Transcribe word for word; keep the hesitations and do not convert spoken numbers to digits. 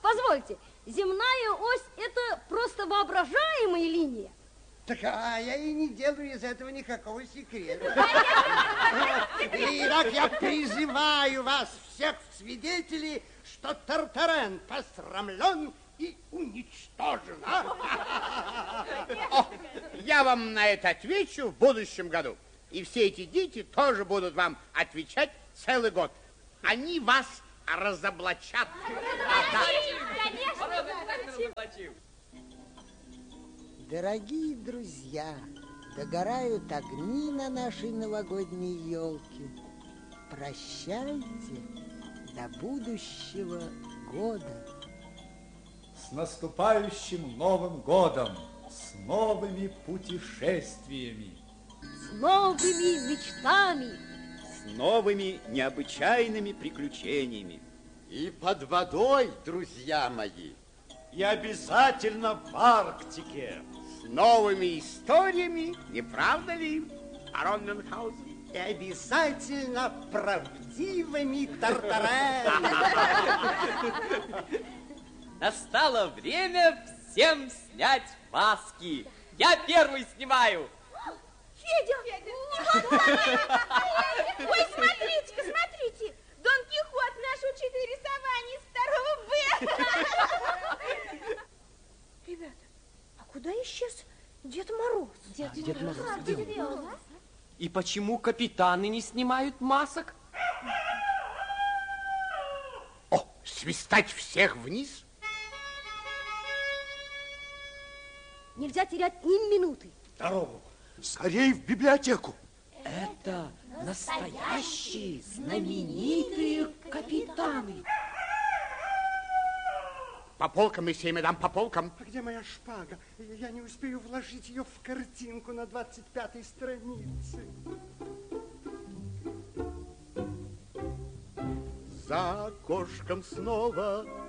Позвольте, земная ось – это просто воображаемая линия. Так, а я и не делаю из этого никакого секрета. Итак, я призываю вас всех в свидетели, что Тартарен посрамлен и уничтожен. О, я вам на это отвечу в будущем году. И все эти дети тоже будут вам отвечать целый год. Они вас разоблачат. Дорогие друзья, догорают огни на нашей новогодней елке. Прощайте до будущего года. С наступающим Новым годом, с новыми путешествиями, с новыми мечтами, с новыми необычайными приключениями. И под водой, друзья мои. И обязательно в Арктике. С новыми историями, не правда ли, барон Мюнхгаузен? И обязательно правдивыми Тартарен. Настало время всем снять маски. Я первый снимаю. Федя! Федя! Ой, смотрите-ка, смотрите! Дон Кихот наш учитель рисования из второго Б. Ребята, а куда исчез Дед Мороз? Дед, а, Дед Мороз, а, где он? И почему капитаны не снимают масок? О, свистать всех вниз? Нельзя терять ни минуты. Дорогу. Скорей в библиотеку. Это настоящие знаменитые капитаны. По полкам, месье, мадам, по полкам. А где моя шпага? Я не успею вложить ее в картинку на двадцать пятой странице. За окошком снова